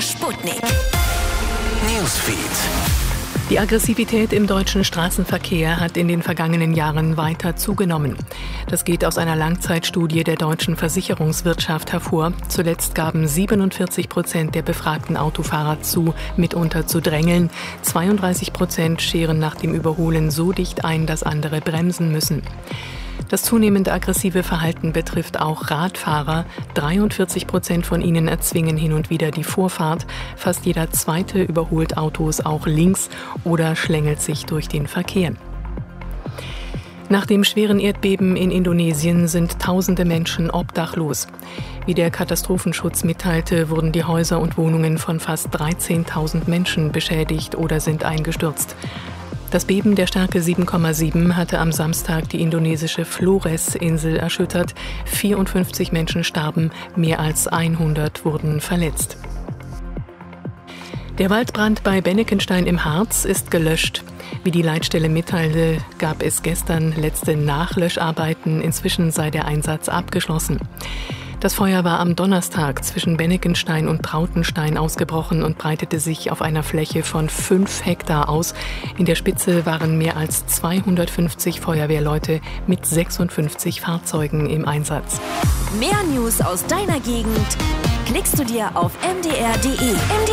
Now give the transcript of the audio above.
Sputnik. Newsfeed. Die Aggressivität im deutschen Straßenverkehr hat in den vergangenen Jahren weiter zugenommen. Das geht aus einer Langzeitstudie der deutschen Versicherungswirtschaft hervor. Zuletzt gaben 47% der befragten Autofahrer zu, mitunter zu drängeln. 32% scheren nach dem Überholen so dicht ein, dass andere bremsen müssen. Das zunehmend aggressive Verhalten betrifft auch Radfahrer. 43% von ihnen erzwingen hin und wieder die Vorfahrt. Fast jeder Zweite überholt Autos auch links oder schlängelt sich durch den Verkehr. Nach dem schweren Erdbeben in Indonesien sind tausende Menschen obdachlos. Wie der Katastrophenschutz mitteilte, wurden die Häuser und Wohnungen von fast 13.000 Menschen beschädigt oder sind eingestürzt. Das Beben der Stärke 7,7 hatte am Samstag die indonesische Flores-Insel erschüttert. 54 Menschen starben, mehr als 100 wurden verletzt. Der Waldbrand bei Bennekenstein im Harz ist gelöscht. Wie die Leitstelle mitteilte, gab es gestern letzte Nachlöscharbeiten. Inzwischen sei der Einsatz abgeschlossen. Das Feuer war am Donnerstag zwischen Bennekenstein und Trautenstein ausgebrochen und breitete sich auf einer Fläche von 5 Hektar aus. In der Spitze waren mehr als 250 Feuerwehrleute mit 56 Fahrzeugen im Einsatz. Mehr News aus deiner Gegend klickst du dir auf mdr.de.